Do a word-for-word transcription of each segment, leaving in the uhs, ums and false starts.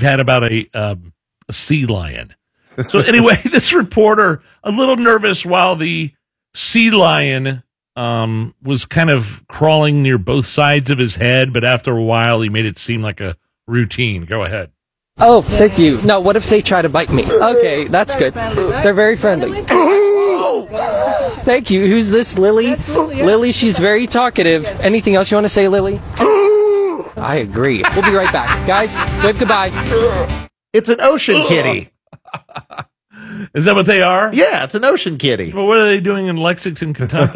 had about a, um, a sea lion. So anyway, this reporter, a little nervous while the sea lion um, was kind of crawling near both sides of his head, but after a while, he made it seem like a routine. Go ahead. Oh, thank you. No, what if they try to bite me? Okay, that's good. They're very friendly. Thank you. Who's this, Lily? Lily? Lily, she's very talkative. Anything else you want to say, Lily? I agree. We'll be right back. Guys, wave goodbye. It's an ocean kitty. Is that what they are? Yeah, it's an ocean kitty. Well, what are they doing in Lexington, Kentucky?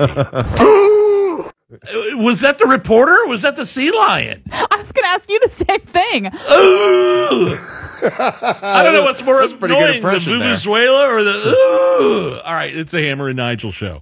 Was that the reporter? Was that the sea lion? I was going to ask you the same thing. Ooh. I don't know what's more That's pretty annoying, good the impression there. Venezuela or the ooh. All right, it's a Hammer and Nigel show.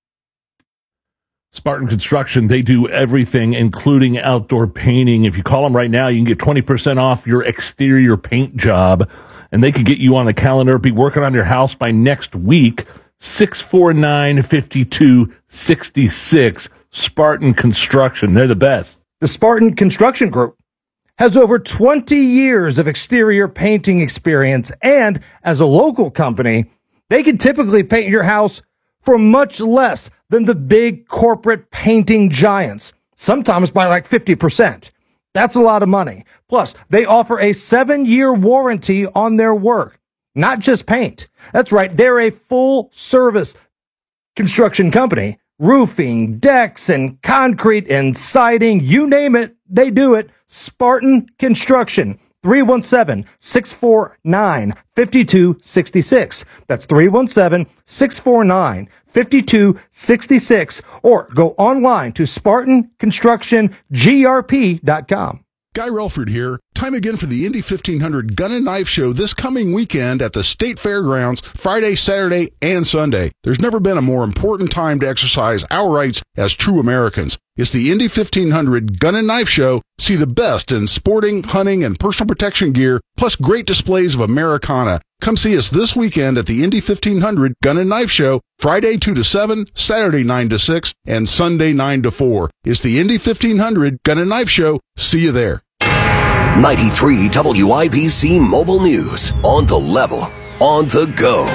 Spartan Construction, they do everything, including outdoor painting. If you call them right now, you can get twenty percent off your exterior paint job, and they could get you on the calendar, be working on your house by next week. six four nine, five two six six. Spartan Construction, they're the best. The Spartan Construction Group has over twenty years of exterior painting experience, and as a local company, they can typically paint your house for much less than the big corporate painting giants, sometimes by like fifty percent. That's a lot of money. Plus, they offer a seven-year warranty on their work, not just paint. That's right, they're a full-service construction company. Roofing, decks, and concrete and siding, you name it, they do it. Spartan Construction, three one seven, six four nine, five two six six. That's three one seven, six four nine, five two six six. Or go online to Spartan Construction G R P dot com. Guy Relford here. Time again for the Indy fifteen hundred Gun and Knife Show this coming weekend at the State Fairgrounds, Friday, Saturday, and Sunday. There's never been a more important time to exercise our rights as true Americans. It's the Indy fifteen hundred Gun and Knife Show. See the best in sporting, hunting, and personal protection gear, plus great displays of Americana. Come see us this weekend at the Indy fifteen hundred Gun and Knife Show, Friday two to seven, Saturday nine to six, and Sunday nine to four. It's the Indy fifteen hundred Gun and Knife Show. See you there. ninety-three W I B C Mobile News. On the level. On the go.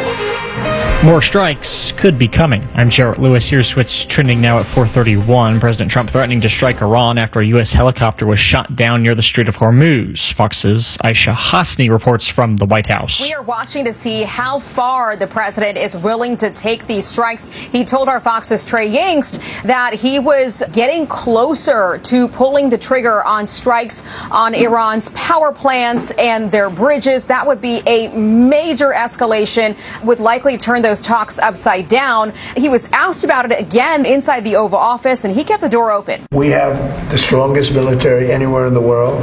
More strikes could be coming. I'm Jarrett Lewis. Here's what's trending now at four thirty-one. President Trump threatening to strike Iran after a U S helicopter was shot down near the Strait of Hormuz. Fox's Aisha Hasni reports from the White House. We are watching to see how far the president is willing to take these strikes. He told our Fox's Trey Yingst that he was getting closer to pulling the trigger on strikes on Iran's power plants and their bridges. That would be a major escalation, would likely turn those talks upside down. He was asked about it again inside the Oval Office, and he kept the door open. We have the strongest military anywhere in the world,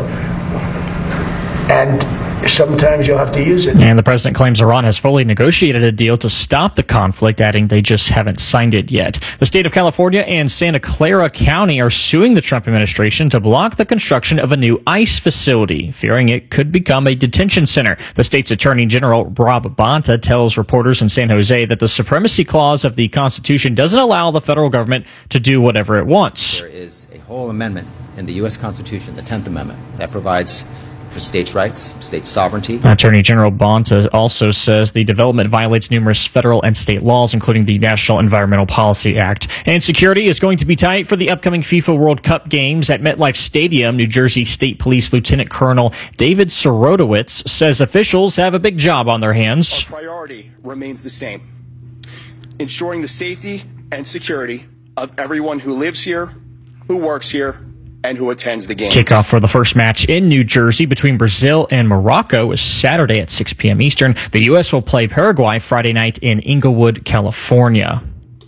and sometimes you'll have to use it. And the president claims Iran has fully negotiated a deal to stop the conflict, adding they just haven't signed it yet. The state of California and Santa Clara County are suing the Trump administration to block the construction of a new ICE facility, fearing it could become a detention center. The state's attorney general, Rob Bonta, tells reporters in San Jose that the supremacy clause of the Constitution doesn't allow the federal government to do whatever it wants. There is a whole amendment in the U S Constitution, the tenth Amendment, that provides for states' rights, state sovereignty. Attorney General Bonta also says the development violates numerous federal and state laws, including the National Environmental Policy Act. And security is going to be tight for the upcoming FIFA World Cup games at MetLife Stadium. New Jersey State Police Lieutenant Colonel David Sorotowicz says officials have a big job on their hands. Our priority remains the same: ensuring the safety and security of everyone who lives here, who works here, and who attends the game. Kickoff for the first match in New Jersey between Brazil and Morocco is Saturday at six p.m. Eastern. The U S will play Paraguay Friday night in Inglewood, California.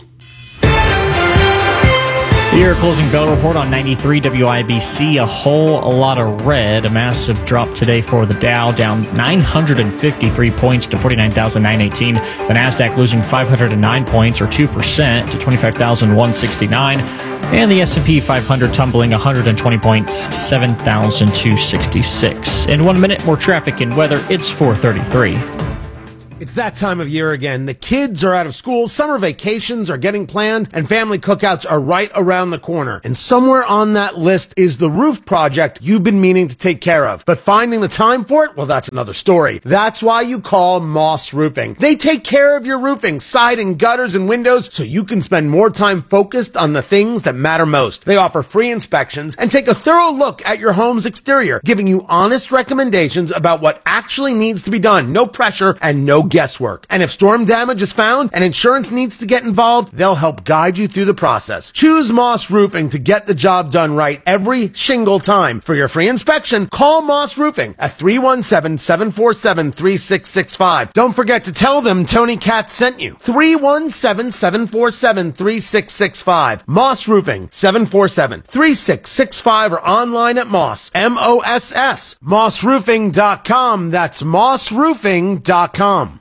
Your closing bell report on ninety-three W I B C. A whole lot of red. A massive drop today for the Dow, down nine hundred fifty-three points to forty-nine thousand nine hundred eighteen. The NASDAQ losing five hundred nine points, or two percent, to twenty-five thousand one hundred sixty-nine. And the S and P five hundred tumbling one hundred twenty points, seven thousand two hundred sixty-six. In one minute, more traffic and weather. It's four thirty-three. It's that time of year again. The kids are out of school, summer vacations are getting planned, and family cookouts are right around the corner. And somewhere on that list is the roof project you've been meaning to take care of. But finding the time for it, well, that's another story. That's why you call Moss Roofing. They take care of your roofing, siding, gutters, and windows so you can spend more time focused on the things that matter most. They offer free inspections and take a thorough look at your home's exterior, giving you honest recommendations about what actually needs to be done. No pressure and no guesswork. And if storm damage is found and insurance needs to get involved, they'll help guide you through the process. Choose Moss Roofing to get the job done right every shingle time. For your free inspection, call Moss Roofing at three one seven, seven four seven, three six six five. Don't forget to tell them Tony Katz sent you. three one seven, seven four seven, three six six five. Moss Roofing, seven four seven, three six six five, or online at Moss, M O S S, moss roofing dot com. That's moss roofing dot com.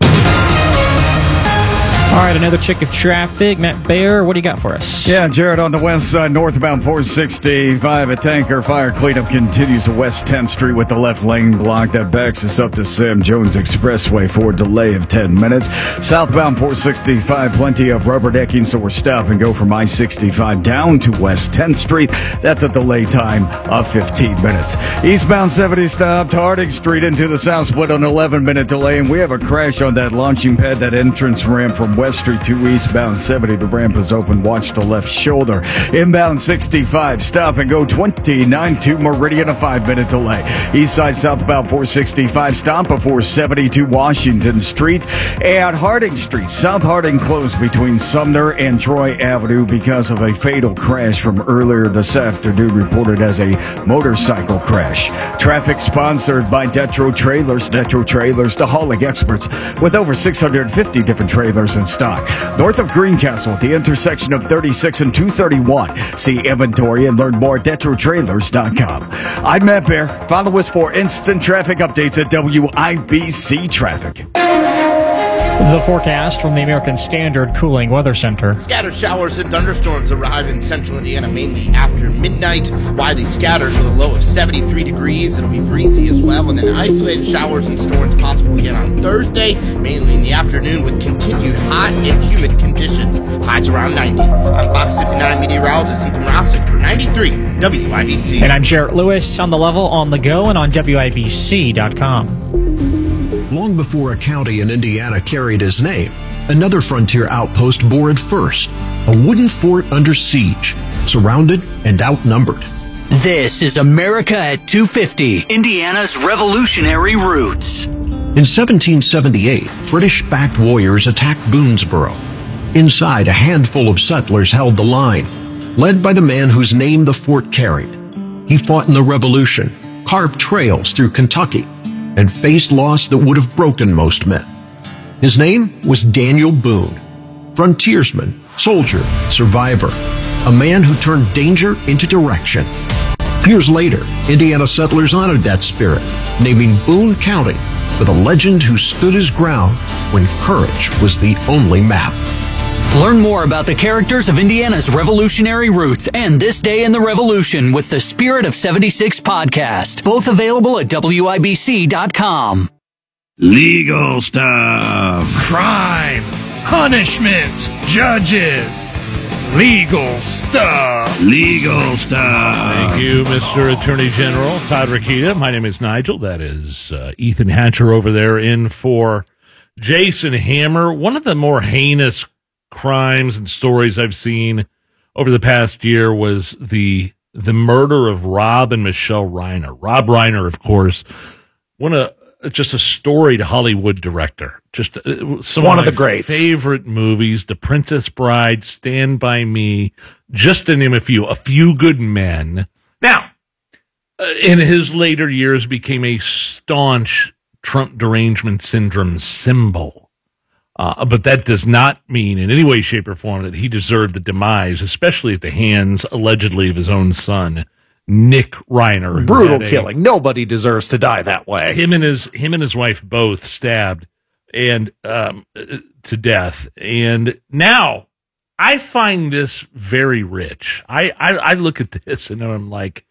All right, another check of traffic. Matt Baer, what do you got for us? Yeah, Jared, on the west side, northbound four sixty-five, a tanker fire cleanup continues to West tenth Street with the left lane blocked. That backs us up to Sam Jones Expressway for a delay of ten minutes. Southbound four sixty-five, plenty of rubber decking, so we're stop and go from I sixty-five down to West tenth Street. That's a delay time of fifteen minutes. Eastbound seventy stopped Harding Street into the south split on an eleven minute delay, and we have a crash on that launching pad, that entrance ramp from West Street to eastbound seventy. The ramp is open. Watch the left shoulder. Inbound sixty-five. Stop and go twenty-nine to Meridian. A five-minute delay. East side southbound four sixty-five. Stop before seventy-two Washington Street. And Harding Street. South Harding closed between Sumner and Troy Avenue because of a fatal crash from earlier this afternoon, reported as a motorcycle crash. Traffic sponsored by Detro Trailers. Detro Trailers, the hauling experts with over six hundred fifty different trailers in stock. North of Greencastle at the intersection of thirty-six and two thirty-one. See inventory and learn more at detro trailers dot com. I'm Matt Bear. Follow us for instant traffic updates at W I B C Traffic. The forecast from the American Standard Cooling Weather Center. Scattered showers and thunderstorms arrive in central Indiana mainly after midnight. Widely scattered with a low of seventy-three degrees. It'll be breezy as well. And then isolated showers and storms possible again on Thursday, mainly in the afternoon with continued hot and humid conditions. Highs around ninety. I'm Fox fifty-nine meteorologist Ethan Rossick for ninety-three W I B C. And I'm Jarrett Lewis on the level, on the go, and on W I B C dot com. Long before a county in Indiana carried his name, another frontier outpost bore it first, a wooden fort under siege, surrounded and outnumbered. This is America at two fifty, Indiana's revolutionary roots. In seventeen seventy-eight, British-backed warriors attacked Boonesboro. Inside, a handful of settlers held the line, led by the man whose name the fort carried. He fought in the Revolution, carved trails through Kentucky, and faced loss that would have broken most men. His name was Daniel Boone, frontiersman, soldier, survivor, a man who turned danger into direction. Years later, Indiana settlers honored that spirit, naming Boone County for the legend who stood his ground when courage was the only map. Learn more about the characters of Indiana's revolutionary roots and This Day in the Revolution with the Spirit of seventy-six podcast. Both available at W I B C dot com. Legal stuff. Crime. Punishment. Judges. Legal stuff. Legal stuff. Thank you, Mister Attorney General Todd Rokita. My name is Nigel. That is uh, Ethan Hatcher over there in for Jason Hammer. One of the more heinous crimes and stories I've seen over the past year was the the murder of Rob and Michelle Reiner. Rob Reiner, of course, one of just a storied Hollywood director. Just uh, some one of, of the greats. Favorite movies: The Princess Bride, Stand by Me, just to name a few. A Few Good Men. Now, uh, in his later years, became a staunch Trump derangement syndrome symbol. Uh, but that does not mean in any way, shape, or form that he deserved the demise, especially at the hands, allegedly, of his own son, Nick Reiner. Brutal killing. A, Nobody deserves to die that way. Him and his him and his wife both stabbed and um, to death. And now I find this very rich. I, I, I look at this and I'm like,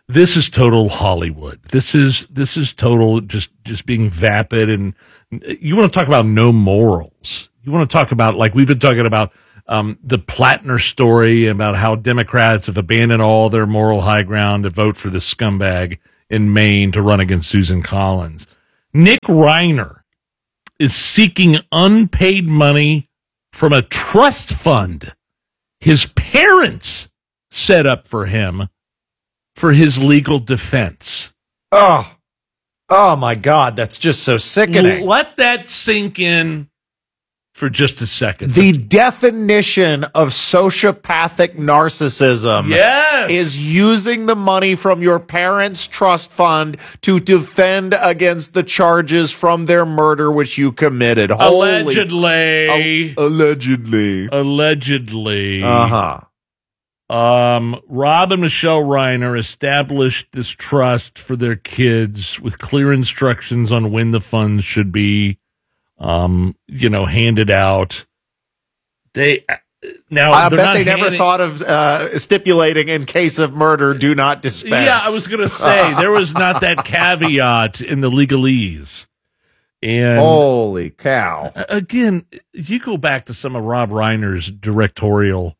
this is total Hollywood. This is this is total just just being vapid. And you want to talk about no morals. You want to talk about, like we've been talking about, um, the Plattner story about how Democrats have abandoned all their moral high ground to vote for this scumbag in Maine to run against Susan Collins. Nick Reiner is seeking unpaid money from a trust fund his parents set up for him for his legal defense. Oh, oh my God, that's just so sickening. Let that sink in for just a second. The definition of sociopathic narcissism yes. is using the money from your parents' trust fund to defend against the charges from their murder which you committed. Allegedly. Holy, al- allegedly. Allegedly. Uh-huh. Um, Rob and Michelle Reiner established this trust for their kids with clear instructions on when the funds should be Um, you know, handed out. They now. I bet they handing, never thought of uh, stipulating in case of murder, do not dispense. Yeah, I was going to say there was not that caveat in the legalese. And holy cow! Again, you go back to some of Rob Reiner's directorial.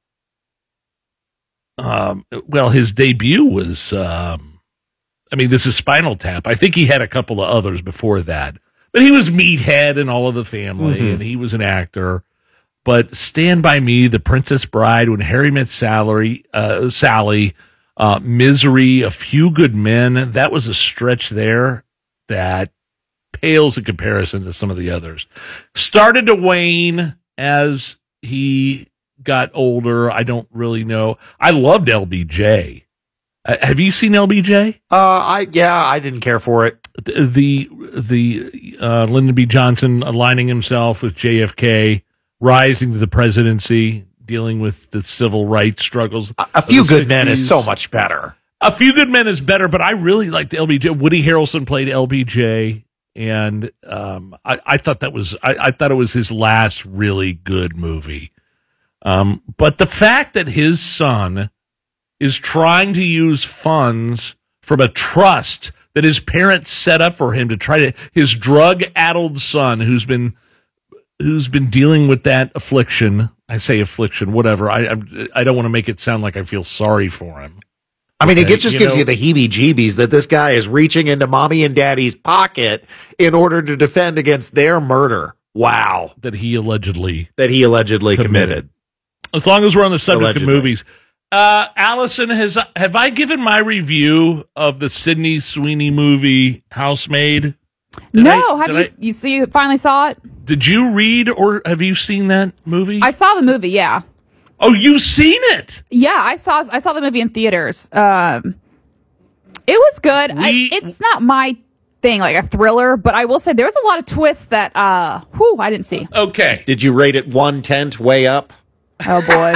Um, well, his debut was. Um, I mean, this is Spinal Tap. I think he had a couple of others before that. But he was Meathead in All of the Family, mm-hmm. and he was an actor. But Stand By Me, The Princess Bride, When Harry Met Sally, uh, Sally uh, Misery, A Few Good Men, that was a stretch there that pales in comparison to some of the others. Started to wane as he got older. I don't really know. I loved L B J. Uh, have you seen L B J? Uh, I yeah, I didn't care for it. The the uh, Lyndon B. Johnson aligning himself with J F K, rising to the presidency, dealing with the civil rights struggles. A, a Few Good Men is so much better. A Few Good Men is better, but I really liked L B J. Woody Harrelson played L B J, and um, I, I thought that was I, I thought it was his last really good movie. Um, but the fact that his son is trying to use funds from a trust that his parents set up for him to try to, his drug-addled son who's been who's been dealing with that affliction. I say affliction, whatever. I I, I don't want to make it sound like I feel sorry for him. I mean, okay, it just you gives know, you the heebie-jeebies that this guy is reaching into mommy and daddy's pocket in order to defend against their murder. Wow. That he allegedly that he allegedly committed. committed. As long as we're on the subject allegedly. of movies. Uh, Allison, has have I given my review of the Sydney Sweeney movie Housemaid? Did no, I, have you? I, you see? You finally saw it? Did you read or have you seen that movie? I saw the movie. Yeah. Oh, you've seen it? Yeah, I saw. I saw the movie in theaters. Um, it was good. We, I, it's not my thing, like a thriller, but I will say there was a lot of twists that, uh, whew, I didn't see. Okay. Did you rate it one tenth way up? Oh boy.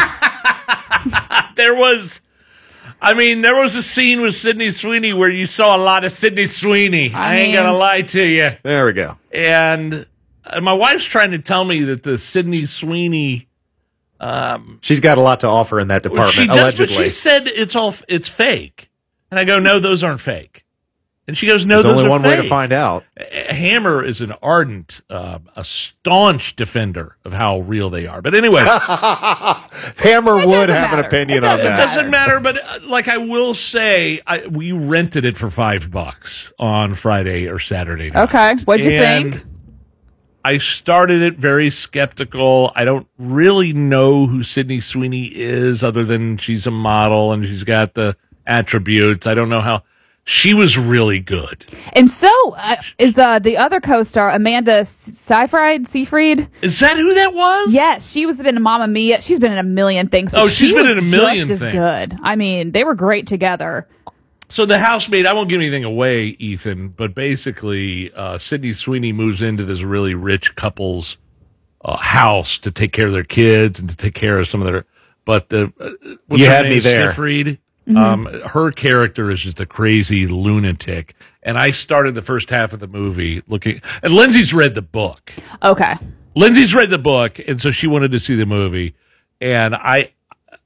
There was, I mean, there was a scene with Sydney Sweeney where you saw a lot of Sydney Sweeney. I, I ain't gonna lie to you. There we go. And uh, my wife's trying to tell me that the Sydney Sweeney, um, she's got a lot to offer in that department. She does, allegedly, but she said it's all it's fake, and I go, no, those aren't fake. And she goes, no, There's those only are one fake. way to find out. Hammer is an ardent, uh, a staunch defender of how real they are. But anyway, Hammer would have matter. an opinion it on that. It doesn't matter, but uh, like I will say, I, we rented it for five bucks on Friday or Saturday night. Okay, what'd you and think? I started it very skeptical. I don't really know who Sydney Sweeney is other than she's a model and she's got the attributes. I don't know how. She was really good. And so uh, is uh, the other co-star, Amanda Seyfried. Seyfried. Is that who that was? Yes, she was in Mamma Mia. She's been in a million things. Oh, she's she been was in a million just things. as good. I mean, they were great together. So the housemaid, I won't give anything away, Ethan, but basically uh, Sydney Sweeney moves into this really rich couple's uh, house to take care of their kids and to take care of some of their, but the, uh, what's you her had name? me there. Seyfried? Mm-hmm. Um, her character is just a crazy lunatic. And I started the first half of the movie looking, and Lindsay's read the book. Okay. Lindsay's read the book, and so she wanted to see the movie. And I,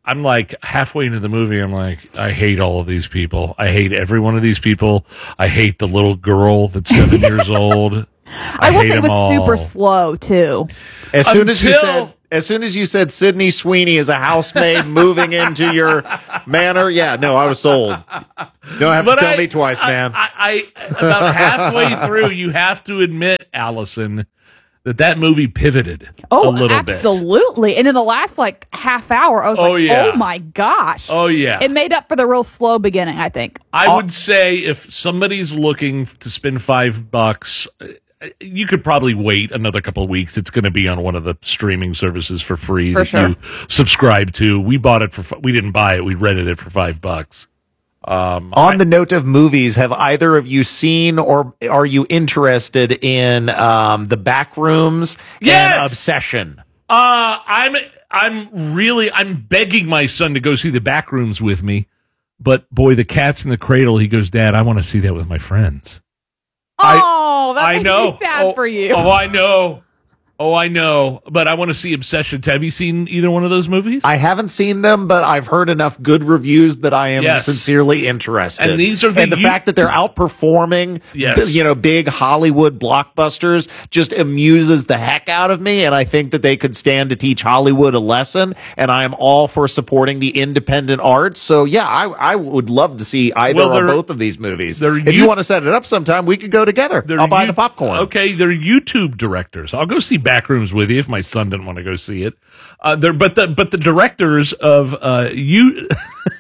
I'm like halfway into the movie. I'm like, I hate all of these people. I hate every one of these people. I hate the little girl that's seven years old. I, I will hate say it was them all. super slow too. As soon as you Until- said, as soon as you said Sydney Sweeney is a housemaid moving into your manor, yeah, no, I was sold. You don't have to But tell I- me twice, I- man. I, I about halfway through, you have to admit, Allison, that that movie pivoted Oh, a little bit. absolutely. And in the last like half hour, I was Oh, like, yeah. oh my gosh. Oh, yeah. It made up for the real slow beginning, I think. I would say if somebody's looking to spend five bucks, uh, you could probably wait another couple of weeks. It's going to be on one of the streaming services for free For that sure. you subscribe to. We bought it for. fi- We didn't buy it. We rented it for five bucks. Um, On the note of movies, have either of you seen or are you interested in um, the Backrooms Yes! and Obsession? Uh, I'm. I'm really. I'm begging my son to go see the Backrooms with me. But boy, the Cat's in the Cradle. He goes, Dad, I want to see that with my friends. Oh, that I makes know. me sad oh, for you. Oh, I know. Oh, I know. But I want to see Obsession. Have you seen either one of those movies? I haven't seen them, but I've heard enough good reviews that I am Yes. sincerely interested. And these are the and the you- fact that they're outperforming, Yes. the, you know, big Hollywood blockbusters just amuses the heck out of me. And I think that they could stand to teach Hollywood a lesson. And I am all for supporting the independent arts. So yeah, I I would love to see either Well, or they're- both of these movies. they're If you you- want to set it up sometime, we could go together. They're I'll buy you- the popcorn. Okay, they're YouTube directors. I'll go see Backrooms with you if my son didn't want to go see it. Uh, they're but the but the directors of uh you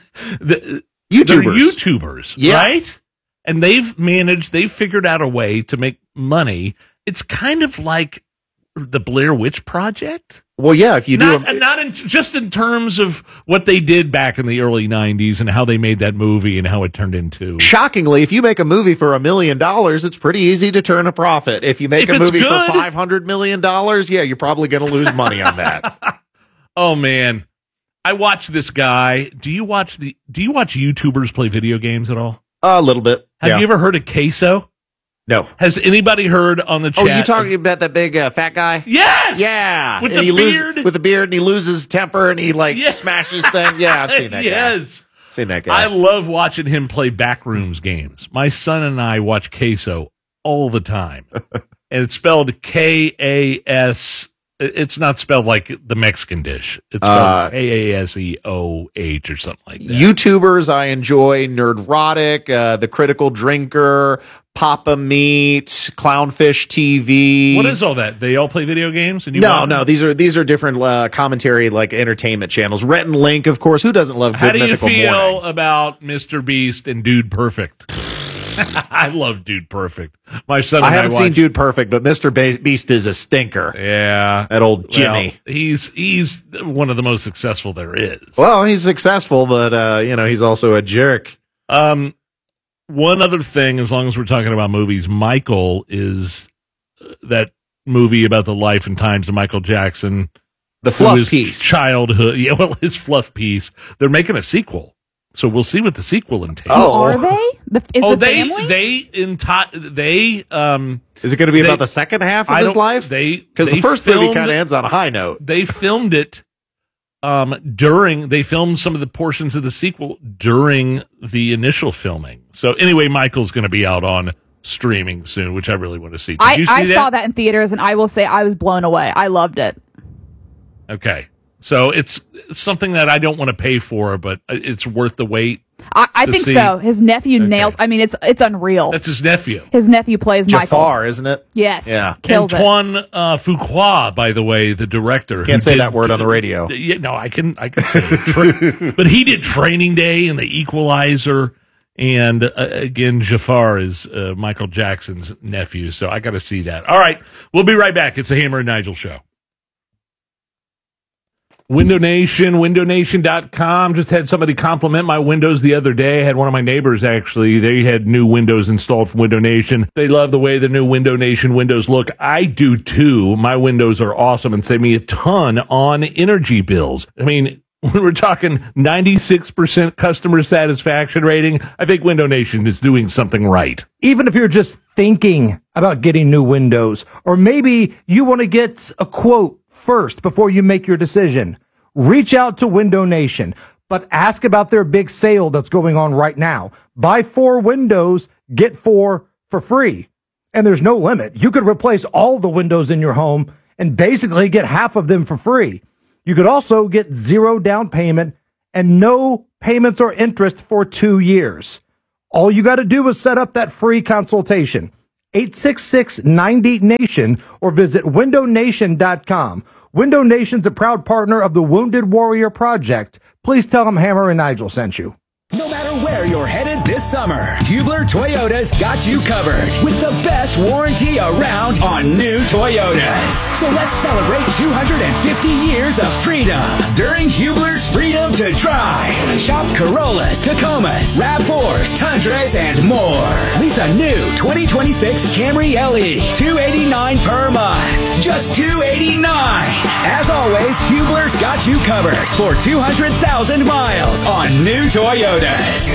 the YouTubers. they're YouTubers, Yeah. right? And they've managed. They've figured out a way to make money. It's kind of like the Blair Witch Project. Well, yeah, if you do Not, them, not in, just in terms of what they did back in the early nineties and how they made that movie and how it turned into. shockingly, if you make a movie for a million dollars, it's pretty easy to turn a profit. If you make If a it's movie good. for five hundred million dollars, yeah, you're probably going to lose money on that. Oh man, I watch this guy. Do you watch the? Do you watch YouTubers play video games at all? A little bit. Have yeah. you ever heard of Queso? No. Has anybody heard on the chat? Oh, you talking about that big uh, fat guy? Yes. Yeah. With and the he lose- beard? with the beard, and he loses temper, and he like Yeah. smashes things. Yeah, I've seen that guy. Yes. Seen that guy. I love watching him play Backrooms games. My son and I watch Queso all the time, and it's spelled K A S. It's not spelled like the Mexican dish. It's spelled Uh, K A S E O H or something like that. YouTubers I enjoy: Nerdrotic, uh, The Critical Drinker, Papa Meat, Clownfish T V. What is all that? They all play video games? And you No, want- no, these are these are different uh, commentary, like entertainment channels. Rhett and Link, of course. Who doesn't love How Good do you Mythical feel Morning? about Mister Beast and Dude Perfect? I love Dude Perfect. My son I and I, haven't seen watch- Dude Perfect, but Mister Ba- Beast is a stinker. Yeah, that old Jimmy. Well, he's he's one of the most successful there is. Well, he's successful, but uh, you know he's also a jerk. Um, one other thing, as long as we're talking about movies, Michael is uh, that movie about the life and times of Michael Jackson, The through fluff his piece. childhood. Yeah, well, his fluff piece. They're making a sequel, so we'll see what the sequel entails. Oh, are they? The, is oh, the they family? they enti- they um. Is it going to be they- about the second half of I his don't- life? They Because the they first movie filmed- kind of ends on a high note. They filmed it um during they filmed some of the portions of the sequel during the initial filming. So anyway, Michael's going to be out on streaming soon, which I really want to see. Did I, you see I that? saw that in theaters, and I will say I was blown away. I loved it. Okay. So it's something that I don't want to pay for, but it's worth the wait. I, I to think see. so. His nephew nails. I mean, it's it's unreal. That's his nephew. His nephew plays Michael. Jafar, isn't it? Yes. Yeah. Kills it. Antoine uh, Fuqua, by the way, the director. Can't who say did- that word on the radio. Yeah, no, I can. I can say it. Tra- but he did Training Day and The Equalizer, and uh, again, Jafar is uh, Michael Jackson's nephew. So I got to see that. All right, we'll be right back. It's the Hammer and Nigel Show. Window Nation, window nation dot com. Just had somebody compliment my windows the other day. I had one of my neighbors, actually. They had new windows installed from Window Nation. They love the way the new Window Nation windows look. I do too. My windows are awesome and save me a ton on energy bills. I mean, when we're talking ninety-six percent customer satisfaction rating, I think Window Nation is doing something right. Even if you're just thinking about getting new windows, or maybe you want to get a quote first before you make your decision, reach out to Window Nation, but ask about their big sale that's going on right now. Buy four windows, get four for free. And there's no limit. You could replace all the windows in your home and basically get half of them for free. You could also get zero down payment and no payments or interest for two years. All you got to do is set up that free consultation. eight six six, nine zero, NATION or visit window nation dot com. Window Nation's a proud partner of the Wounded Warrior Project. Please tell them Hammer and Nigel sent you. No matter where you're headed this summer, Hubler Toyota's got you covered with the best warranty around on new Toyotas. So let's celebrate two hundred fifty years of freedom during Hubler's Freedom to Drive. Shop Corollas, Tacomas, RAV fours, Tundras, and more. Lease a new twenty twenty-six Camry L E, two hundred eighty-nine dollars per month. Just two hundred eighty-nine dollars. As always, Hubler's got you covered for two hundred thousand miles on new Toyotas.